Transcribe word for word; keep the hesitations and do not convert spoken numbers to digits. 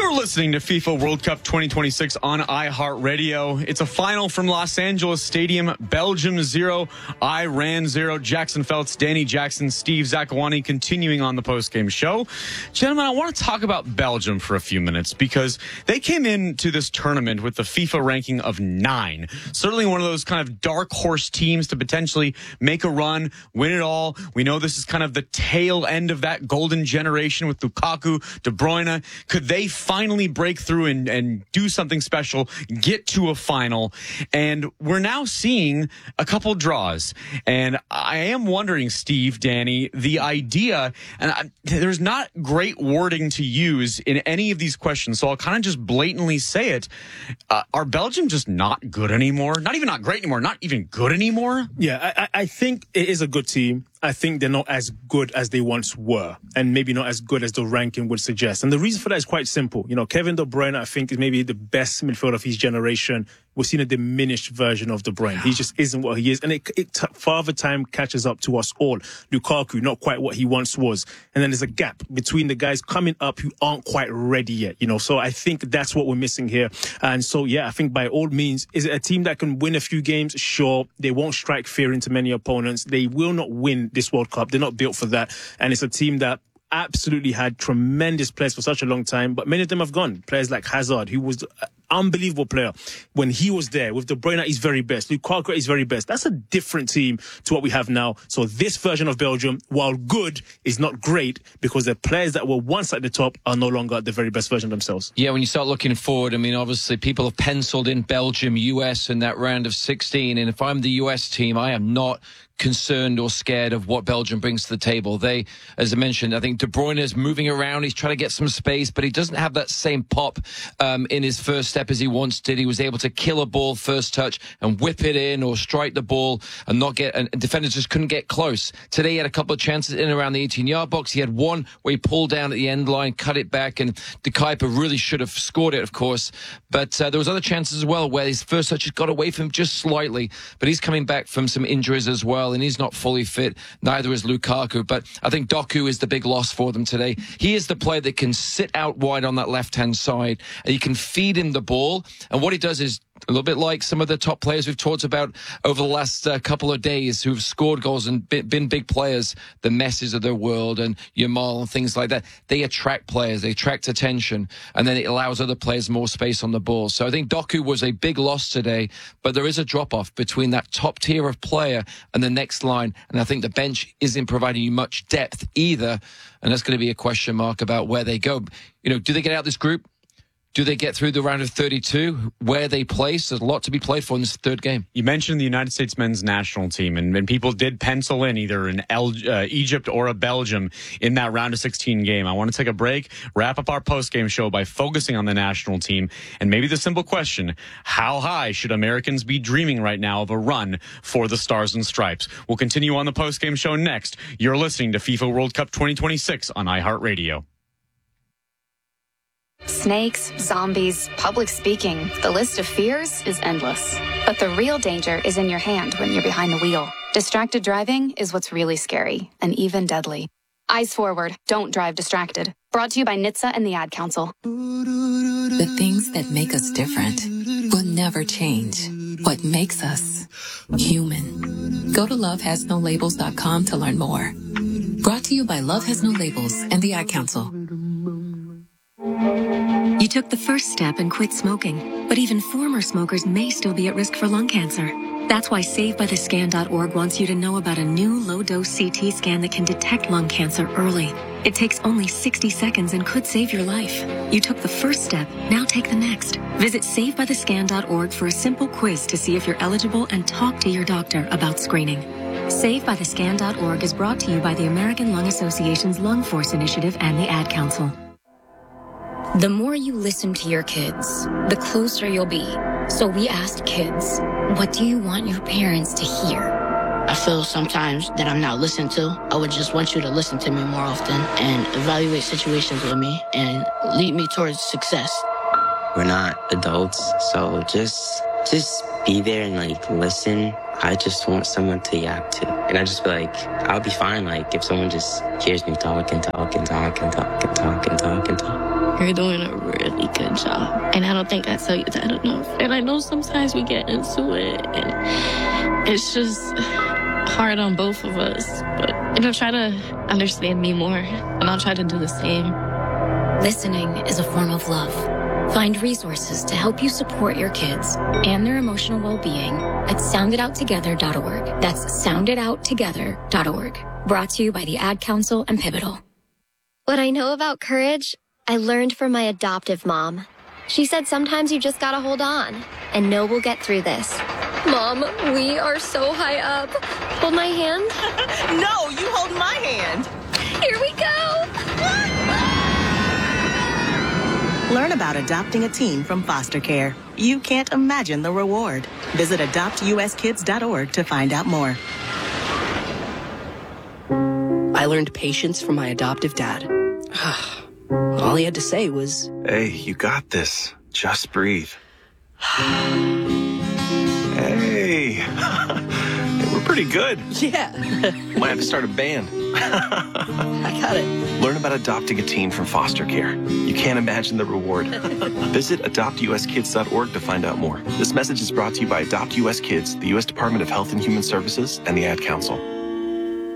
You're listening to FIFA World Cup twenty twenty-six on iHeartRadio. It's a final from Los Angeles Stadium. Belgium zero, Iran zero. Jackson Feltz, Danny Jackson, Steve Zakawani continuing on the postgame show. Gentlemen, I want to talk about Belgium for a few minutes because they came into this tournament with the FIFA ranking of nine. Certainly one of those kind of dark horse teams to potentially make a run, win it all. We know this is kind of the tail end of that golden generation with Lukaku, De Bruyne. Could they finally break through and, and do something special, get to a final? And we're now seeing a couple draws. And I am wondering, Steve, Danny, the idea, and I, there's not great wording to use in any of these questions, so I'll kind of just blatantly say it. Uh, are Belgium just not good anymore? Not even not great anymore, not even good anymore? Yeah, I, I think it is a good team. I think they're not as good as they once were, and maybe not as good as the ranking would suggest. And the reason for that is quite simple. You know, Kevin De Bruyne, I think, is maybe the best midfielder of his generation. We're seeing a diminished version of De Bruyne. He just isn't what he is. And it, it Father Time catches up to us all. Lukaku, not quite what he once was. And then there's a gap between the guys coming up who aren't quite ready yet, you know. So I think that's what we're missing here. And so, yeah, I think by all means, is it a team that can win a few games? Sure. They won't strike fear into many opponents. They will not win this World Cup. They're not built for that. And it's a team that absolutely had tremendous players for such a long time, but many of them have gone. Players like Hazard, who was an unbelievable player when he was there, with De Bruyne at his very best, Lukaku at his very best. That's a different team to what we have now. So this version of Belgium, while good, is not great because the players that were once at the top are no longer at the very best version of themselves. Yeah, when you start looking forward, I mean, obviously people have penciled in Belgium, U S in that round of sixteen, and if I'm the U S team, I am not concerned or scared of what Belgium brings to the table. They, as I mentioned, I think De Bruyne is moving around. He's trying to get some space, but he doesn't have that same pop um, in his first step as he once did. He was able to kill a ball first touch and whip it in or strike the ball and not get, and defenders just couldn't get close. Today he had a couple of chances in around the eighteen-yard box. He had one where he pulled down at the end line, cut it back, and De Kuyper really should have scored it, of course. But uh, there was other chances as well where his first touch just got away from him just slightly. But he's coming back from some injuries as well, and he's not fully fit. Neither is Lukaku. But I think Doku is the big loss for them today. He is the player that can sit out wide on that left-hand side, and you can feed him the ball. And what he does is a little bit like some of the top players we've talked about over the last uh, couple of days who've scored goals and been, been big players, the Messis of their world and Yamal and things like that. They attract players, they attract attention, and then it allows other players more space on the ball. So I think Doku was a big loss today, but there is a drop-off between that top tier of player and the next line, and I think the bench isn't providing you much depth either, and that's going to be a question mark about where they go. You know, do they get out of this group? Do they get through the round of thirty-two? Where they place? There's a lot to be played for in this third game. You mentioned the United States men's national team, and, and people did pencil in either an El, uh, Egypt or a Belgium in that round of sixteen game. I want to take a break, wrap up our post-game show by focusing on the national team, and maybe the simple question, how high should Americans be dreaming right now of a run for the Stars and Stripes? We'll continue on the post-game show next. You're listening to FIFA World Cup twenty twenty-six on iHeartRadio. Snakes, zombies, public speaking. The list of fears is endless. But the real danger is in your hand when you're behind the wheel. Distracted driving is what's really scary and even deadly. Eyes forward. Don't drive distracted. Brought to you by N H T S A and the Ad Council. The things that make us different will never change. What makes us human. Go to love has no labels dot com to learn more. Brought to you by Love Has No Labels and the Ad Council. You took the first step and quit smoking, but even former smokers may still be at risk for lung cancer. That's why save by the scan dot org wants you to know about a new low-dose C T scan that can detect lung cancer early. It takes only sixty seconds and could save your life. You took the first step, now take the next. Visit save by the scan dot org for a simple quiz to see if you're eligible and talk to your doctor about screening. save by the scan dot org is brought to you by the American Lung Association's Lung Force Initiative and the Ad Council. The more you listen to your kids, the closer you'll be. So we asked kids, what do you want your parents to hear? I feel sometimes that I'm not listened to. I would just want you to listen to me more often and evaluate situations with me and lead me towards success. We're not adults, so just just be there and like listen. I just want someone to yap to. And I just feel like I'll be fine like if someone just hears me talk and talk and talk and talk and talk and talk and talk. You're doing a really good job. And I don't think I tell you that enough. And I know sometimes we get into it, and it's just hard on both of us. But, you know, try to understand me more, and I'll try to do the same. Listening is a form of love. Find resources to help you support your kids and their emotional well-being at sound it out together dot org. That's sound it out together dot org. Brought to you by the Ad Council and Pivotal. What I know about courage, I learned from my adoptive mom. She said sometimes you just gotta hold on and know we'll get through this. Mom, we are so high up. Hold my hand. No, you hold my hand. Here we go. Learn about adopting a teen from foster care. You can't imagine the reward. Visit adopt U S kids dot org to find out more. I learned patience from my adoptive dad. All he had to say was, "Hey, you got this. Just breathe." Hey, we're pretty good. Yeah. Might have to start a band. I got it. Learn about adopting a teen from foster care. You can't imagine the reward. Visit adopt U S kids dot org to find out more. This message is brought to you by Adopt U S Kids, the U S Department of Health and Human Services, and the Ad Council.